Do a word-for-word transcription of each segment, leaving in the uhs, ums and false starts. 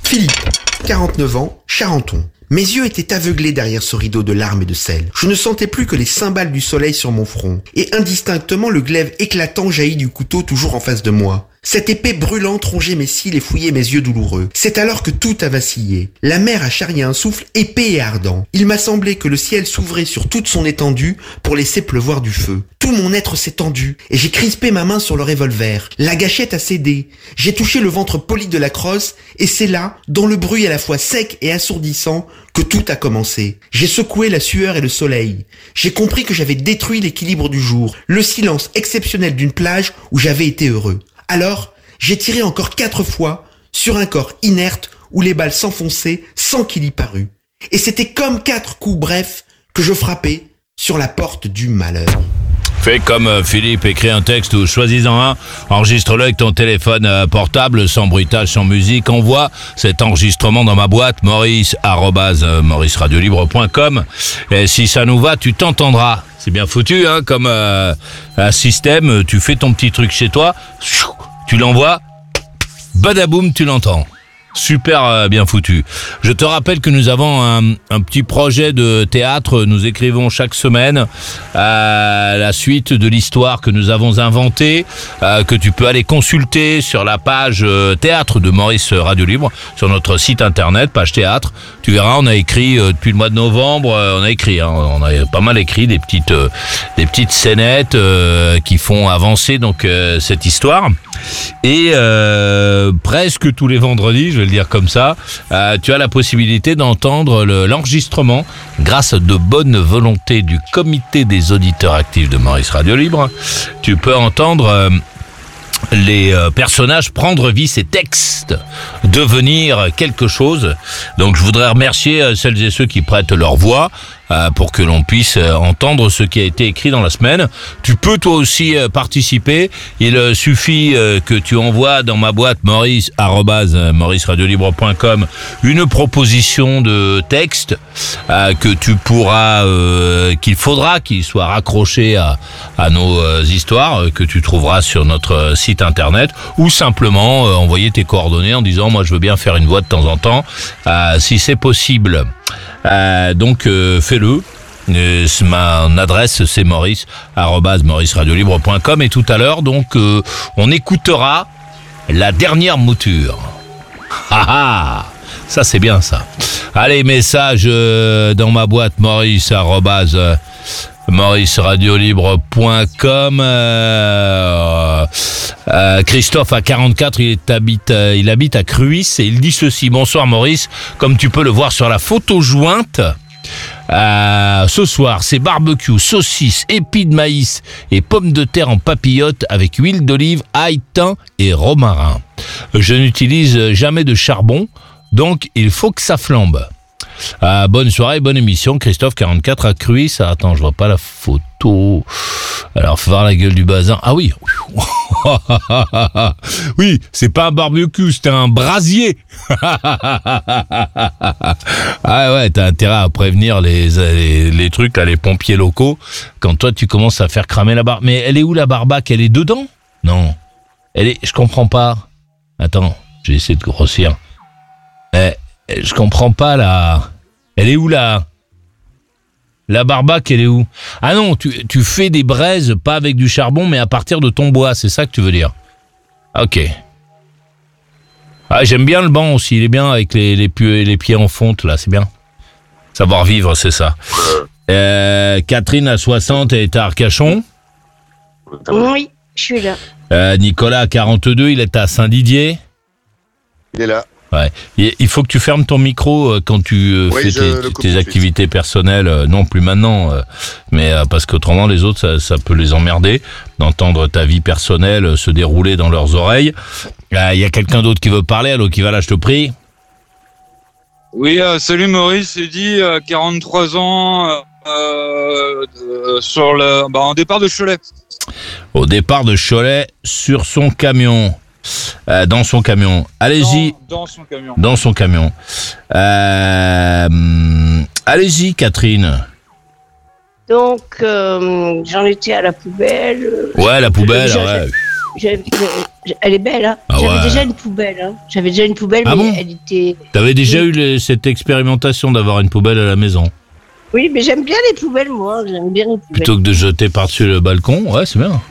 Philippe, quarante-neuf ans, Charenton. Mes yeux étaient aveuglés derrière ce rideau de larmes et de sel. Je ne sentais plus que les cymbales du soleil sur mon front, et indistinctement le glaive éclatant jaillit du couteau toujours en face de moi. Cette épée brûlante rongeait mes cils et fouillait mes yeux douloureux. C'est alors que tout a vacillé. La mer a charrié un souffle épais et ardent. Il m'a semblé que le ciel s'ouvrait sur toute son étendue pour laisser pleuvoir du feu. Tout mon être s'est tendu, et j'ai crispé ma main sur le revolver. La gâchette a cédé. J'ai touché le ventre poli de la crosse, et c'est là, dans le bruit à la fois sec et assourdissant, que tout a commencé. J'ai secoué la sueur et le soleil. J'ai compris que j'avais détruit l'équilibre du jour, le silence exceptionnel d'une plage où j'avais été heureux. Alors, j'ai tiré encore quatre fois sur un corps inerte où les balles s'enfonçaient sans qu'il y parût. Et c'était comme quatre coups brefs que je frappais sur la porte du malheur. Fais comme euh, Philippe, écris un texte ou choisis-en un, enregistre-le avec ton téléphone euh, portable, sans bruitage, sans musique, envoie cet enregistrement dans ma boîte, maurice arobase maurice radio libre point com, et si ça nous va, tu t'entendras. C'est bien foutu, hein, comme euh, un système, tu fais ton petit truc chez toi, tu l'envoies, badaboum, tu l'entends. Super euh, bien foutu. Je te rappelle que nous avons un, un petit projet de théâtre. Nous écrivons chaque semaine euh, la suite de l'histoire que nous avons inventée, euh, que tu peux aller consulter sur la page euh, théâtre de Maurice Radio Libre, sur notre site internet, page théâtre. Tu verras, on a écrit euh, depuis le mois de novembre, euh, on a écrit, hein, on a pas mal écrit des petites, euh, des petites scénettes euh, qui font avancer donc euh, cette histoire. Et euh, presque tous les vendredis, je vais le dire comme ça, euh, tu as la possibilité d'entendre le, l'enregistrement grâce à de bonne volonté du comité des auditeurs actifs de Maurice Radio Libre. Tu peux entendre euh, les euh, personnages prendre vie, ces textes, devenir quelque chose. Donc je voudrais remercier euh, celles et ceux qui prêtent leur voix euh, pour que l'on puisse euh, entendre ce qui a été écrit dans la semaine. Tu peux toi aussi euh, participer. Il euh, suffit euh, que tu envoies dans ma boîte maurice arobase maurice radio libre point com une proposition de texte euh, que tu pourras, euh, qu'il faudra qu'il soit raccroché à, à nos euh, histoires euh, que tu trouveras sur notre site internet, ou simplement euh, envoyer tes coordonnées en disant moi je veux bien faire une voix de temps en temps euh, si c'est possible. Euh, donc euh, fais-le. Euh, mon adresse c'est maurice arobase maurice radio libre point com, et tout à l'heure donc euh, on écoutera la dernière mouture. Ah ah, ça c'est bien ça. Allez, message euh, dans ma boîte maurice arobase maurice radio libre point com. euh, euh, Christophe a quarante-quatre, il habite, euh, il habite à Cruis, et il dit ceci: bonsoir Maurice, comme tu peux le voir sur la photo jointe, euh, ce soir c'est barbecue, saucisses, épis de maïs et pommes de terre en papillote avec huile d'olive, ail, thym et romarin. Je n'utilise jamais de charbon, donc il faut que ça flambe. Ah, bonne soirée, bonne émission. Christophe, quarante-quatre, à Cruis. Ah, attends, je vois pas la photo. Alors, faut voir la gueule du bazin. Ah oui. Oui, c'est pas un barbecue, c'était un brasier. Ah ouais, t'as intérêt à prévenir les, les, les trucs, là, les pompiers locaux, quand toi, tu commences à faire cramer la barbe. Mais elle est où, la barbaque? Elle est dedans? Non. Elle est, je comprends pas. Attends, je vais essayer de grossir. Eh, je comprends pas, là. Elle est où, là? La barbaque, elle est où? Ah non, tu, tu fais des braises, pas avec du charbon, mais à partir de ton bois, c'est ça que tu veux dire? Ok. Ah, j'aime bien le banc aussi, il est bien avec les, les, pieds, les pieds en fonte, là, c'est bien. Savoir vivre, c'est ça. Euh, Catherine, à soixante, elle est à Arcachon. Oui, je suis là. Euh, Nicolas, à quarante-deux, il est à Saint-Didier. Il est là. Ouais. Il faut que tu fermes ton micro quand tu oui, fais tes, tes activités personnelles, non plus maintenant, mais parce qu'autrement les autres, ça, ça peut les emmerder d'entendre ta vie personnelle se dérouler dans leurs oreilles. Il y a quelqu'un d'autre qui veut parler, allô, qui va là, je te prie. Oui, euh, salut Maurice, c'est dit, euh, quarante-trois ans, euh, euh, sur le, bah, en départ de Cholet. Au départ de Cholet, sur son camion. Euh, dans son camion. Allez-y. Dans, dans son camion. Dans son camion. Euh, allez-y, Catherine. Donc, euh, j'en étais à la poubelle. Ouais, la poubelle, ouais. j'avais- j'avais- elle est belle, hein. Ah J'avais ouais. déjà une poubelle, hein. J'avais déjà une poubelle, Ah mais bon elle était... T'avais déjà eu les- cette expérimentation d'avoir une poubelle à la maison Oui, mais j'aime bien les poubelles, moi. J'aime bien les poubelles. plutôt que de jeter par-dessus le balcon. Ouais, c'est bien.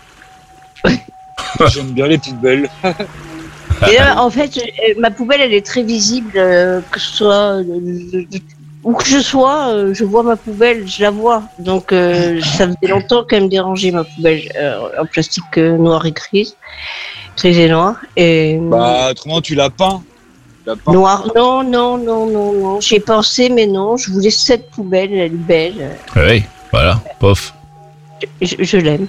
J'aime bien les poubelles. Et là, en fait, euh, ma poubelle, elle est très visible, euh, que ce soit euh, euh, où que je sois, euh, je vois ma poubelle, je la vois. Donc, euh, ça faisait longtemps qu'elle me dérangeait, ma poubelle euh, en plastique euh, noir et grise, grise et noir. Et Bah, autrement, tu l'as peint. Tu l'as peint. noir, non, non, non, non, non. J'ai pensé, mais non. Je voulais cette poubelle, elle est belle. Oui, voilà, pof. Je, je l'aime.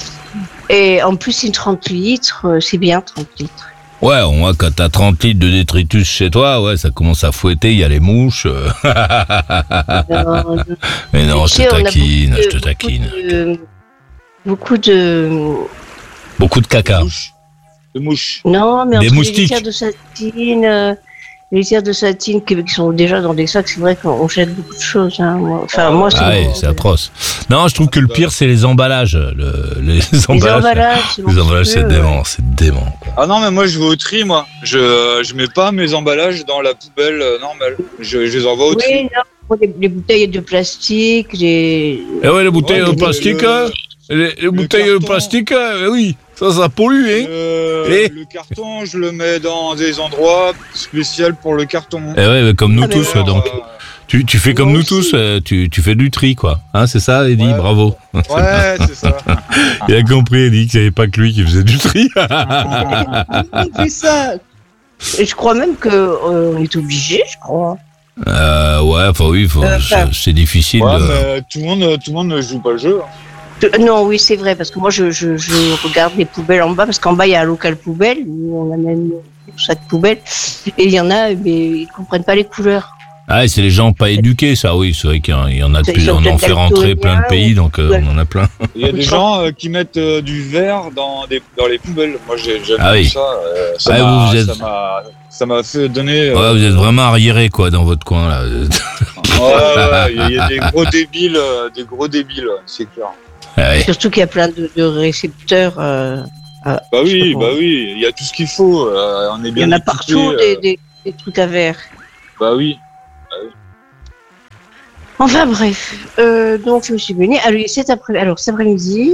Et en plus, c'est une trente litres, euh, c'est bien trente litres. Ouais, au moins quand t'as trente litres de détritus chez toi, ouais, ça commence à fouetter, il y a les mouches. euh. Non, non. Mais non, je Tu sais, te on a taquine, beaucoup je de- te taquine. Beaucoup de, beaucoup de... Beaucoup de caca. Mouches. De mouches. Non, mais Des entre moustiques. les litières de satine, euh, les litières de satine qui, qui sont déjà dans des sacs, c'est vrai qu'on jette beaucoup de choses. Hein, moi. Enfin, moi, c'est Ah ouais, mon- c'est atroce. Non, je trouve que le pire, c'est les emballages. Le, les Les emballages, emballages, c'est les emballages, c'est monstrueux, dément, c'est dément. quoi. Ah non, mais moi, je vais au tri, moi. Je, je mets pas mes emballages dans la poubelle euh, normale. Je, je les envoie au tri. Oui, non, les, les bouteilles de plastique, les... Eh ouais, les bouteilles Ouais, de le- plastique, le- hein, les, les bouteilles de carton. plastique, hein, oui, ça, ça pollue, hein. Euh, Et Le carton, je le mets dans des endroits spéciaux pour le carton. Eh ouais, mais comme nous Ah, mais tous, alors, donc. Euh, Tu, tu fais comme moi nous aussi. tous, euh, tu, tu fais du tri, quoi. Hein, c'est ça, Eddy, Ouais. bravo. ouais, c'est ça. Il a compris, Eddy, qu'il n'y avait pas que lui qui faisait du tri. C'est ça. Et je crois même que euh, on est obligé, je crois. euh, ouais, enfin oui, faut, Euh, c'est- enfin. c'est difficile Ouais, de... mais tout le monde, tout le monde ne joue pas le jeu. hein. Euh, Non, oui, c'est vrai, parce que moi, je, je, je regarde les poubelles en bas, parce qu'en bas, il y a un local poubelle, où on a même chaque poubelle, et il y en a, mais ils comprennent pas les couleurs. Ah, et c'est les gens pas éduqués, ça, oui, c'est vrai qu'il y en- il y en a de Ils plus, sont on en peut-être fait rentrer plein de daltoniens pays, ou- donc euh, Ouais. on en a plein. Il y a des gens euh, qui mettent euh, du verre dans, des, dans les poubelles. Moi, j'ai jamais Ah vu oui. ça. euh, ça Ah, m'a vous, vous êtes- ça m'a- ça m'a fait donner. euh, Ouais, vous êtes vraiment arriérés, quoi, dans votre coin, là. ouais, ouais, il y a- il y, a des gros débiles, euh, des gros débiles, ouais, c'est clair. Ah ouais. Surtout qu'il y a plein de, de récepteurs. euh, Bah je sais oui, pas. bah oui, il y a tout ce qu'il faut. euh, on est il bien y en a équipés, partout euh, des, des, des trucs à verre. Bah oui. Enfin bref, euh, donc je me suis baignée. Alors cet après, alors cet après-midi,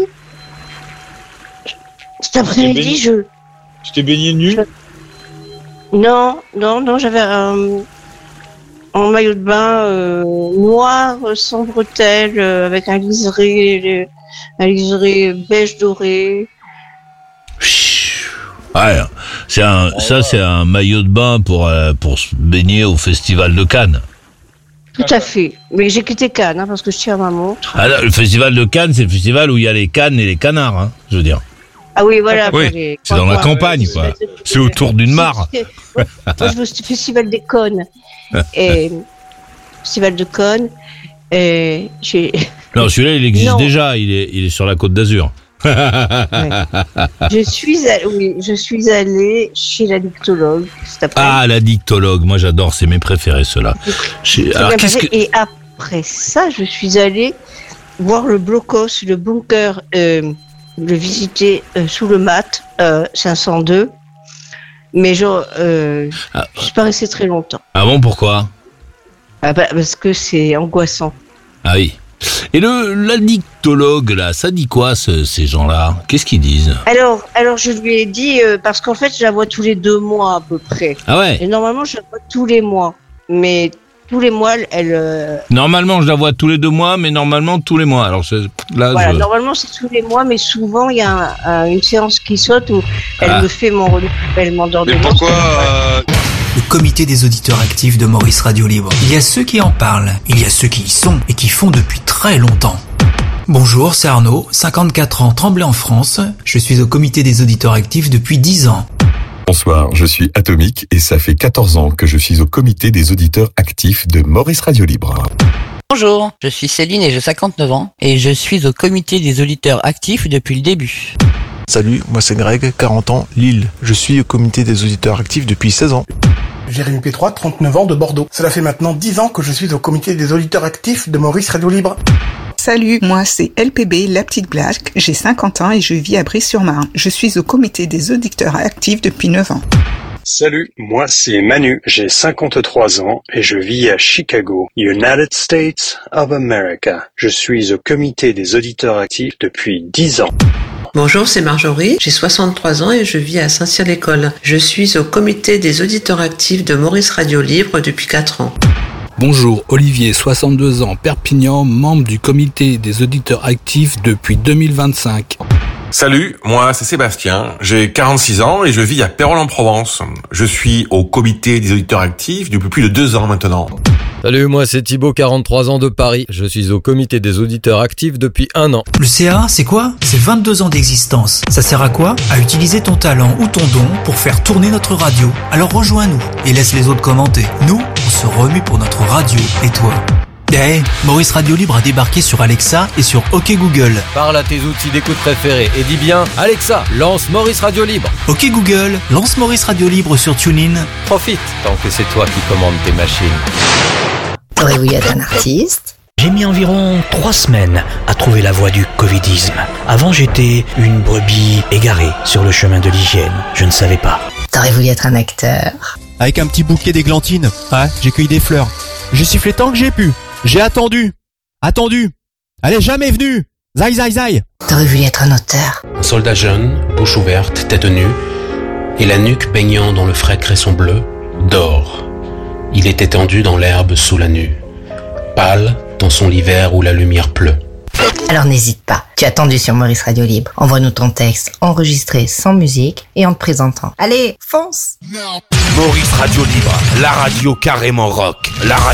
cet après-midi, baigné je Tu t'es baigné nu non, non, non, j'avais un, un maillot de bain euh, noir euh, sans bretelles euh, avec un liseré, euh, un liseré beige doré. Ouais, c'est un, ça, c'est un maillot de bain pour, euh, pour se baigner au festival de Cannes. Tout à fait. Mais j'ai quitté Cannes hein, parce que je tiens à ma montre. Ah, là, le festival de Cannes, c'est le festival où il y a les cannes et les canards, hein, je veux dire. Ah oui, voilà. Oui, pour les- c'est dans la pour- campagne, quoi. C'est autour d'une mare. Moi, je veux le festival des cônes. Et festival de cônes. Et j'ai. Non, celui-là, il existe Non. déjà, il est, il est sur la Côte d'Azur. Je suis allée, oui, je suis allée chez la dictologue cet après. Ah, la dictologue, moi j'adore, c'est mes préférés, ceux-là. J'ai- C'est Alors, bien qu'est-ce passé. que... Et après ça, je suis allée voir le blocos, le bunker, euh, le visiter euh, sous le mat, euh, cinq cent deux. Mais genre, euh, Ah. je suis pas restée très longtemps. Ah bon, pourquoi? Ah bah, parce que c'est angoissant. Ah oui. Et le, la dictologue, là, ça dit quoi, ce- ces gens-là? Qu'est-ce qu'ils disent? Alors, alors je lui ai dit, euh, parce qu'en fait, je la vois tous les deux mois à peu près. Ah ouais. Et normalement, je la vois tous les mois. Mais tous les mois, elle... euh, Normalement, je la vois tous les deux mois, mais normalement tous les mois. Alors c'est- là, Voilà, je... normalement c'est tous les mois, mais souvent il y a un- un- une séance qui saute où elle Ah. me fait mon renouvellement Mais d'ordonnance. pourquoi euh, Le comité des auditeurs actifs de Maurice Radio Libre. Il y a ceux qui en parlent, il y a ceux qui y sont et qui font depuis très longtemps. Bonjour, c'est Arnaud, cinquante-quatre ans, Tremblay en France. Je suis au comité des auditeurs actifs depuis dix ans. Bonsoir, je suis Atomique et ça fait quatorze ans que je suis au comité des auditeurs actifs de Maurice Radio Libre. Bonjour, je suis Céline et j'ai cinquante-neuf ans et je suis au comité des auditeurs actifs depuis le début. Salut, moi c'est Greg, quarante ans, Lille. Je suis au comité des auditeurs actifs depuis seize ans. Jérémy P trois, trente-neuf ans, de Bordeaux. Cela fait maintenant dix ans que je suis au comité des auditeurs actifs de Maurice Radio Libre. Salut, moi c'est L P B, la petite blague, j'ai cinquante ans et je vis à Brie-sur-Marne. Je suis au comité des auditeurs actifs depuis neuf ans. Salut, moi c'est Manu, j'ai cinquante-trois ans et je vis à Chicago, United States of America. Je suis au comité des auditeurs actifs depuis dix ans. Bonjour, c'est Marjorie, j'ai soixante-trois ans et je vis à Saint-Cyr-l'École. Je suis au comité des auditeurs actifs de Maurice Radio Libre depuis quatre ans. Bonjour, Olivier, soixante-deux ans, Perpignan, membre du comité des auditeurs actifs depuis deux mille vingt-cinq. Salut, moi c'est Sébastien, j'ai quarante-six ans et je vis à Pérols-en-Provence. Je suis au comité des auditeurs actifs depuis plus de deux ans maintenant. Salut, moi c'est Thibaut, quarante-trois ans de Paris. Je suis au comité des auditeurs actifs depuis un an. Le C A, c'est quoi ? C'est vingt-deux ans d'existence. Ça sert à quoi ? À utiliser ton talent ou ton don pour faire tourner notre radio. Alors rejoins-nous et laisse les autres commenter. Nous, on se remue pour notre radio. Et toi ? Eh, hey, Maurice Radio Libre a débarqué sur Alexa et sur OK Google. Parle à tes outils d'écoute préférés et dis bien « Alexa, lance Maurice Radio Libre ». OK Google, lance Maurice Radio Libre sur TuneIn. Profite, tant que c'est toi qui commandes tes machines. Aurez-vous être un artiste ? J'ai mis environ trois semaines à trouver la voie du covidisme. Avant, j'étais une brebis égarée sur le chemin de l'hygiène. Je ne savais pas. T'aurais voulu être un acteur ? Avec un petit bouquet d'églantines. Ouais, j'ai cueilli des fleurs. J'ai sifflé tant que j'ai pu. J'ai attendu. Attendu. Elle est jamais venue. Zai, zai, zai. T'aurais voulu être un auteur ? Un soldat jeune, bouche ouverte, tête nue, et la nuque baignant dans le frais cresson bleu, dort. Il est étendu dans l'herbe sous la nue, pâle dans son lit vert où la lumière pleut. Alors n'hésite pas, tu as attendu sur Maurice Radio Libre. Envoie-nous ton texte enregistré sans musique et en te présentant. Allez, fonce ! Maurice Radio Libre, la radio carrément rock, la radio